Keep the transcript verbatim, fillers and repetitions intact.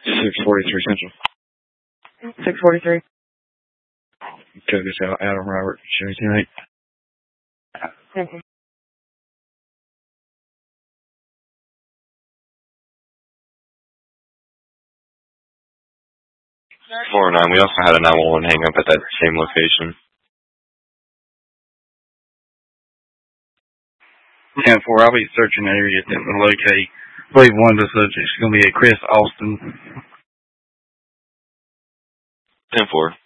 six forty-three Central. six forty-three. Okay, this out Adam Robert, Chevy ten eight. Thank you. four oh nine, we also had a nine one one hang up at that same location. ten four, I'll be searching the area to locate. I believe one of the subjects is going to be a Chris Austin. ten four.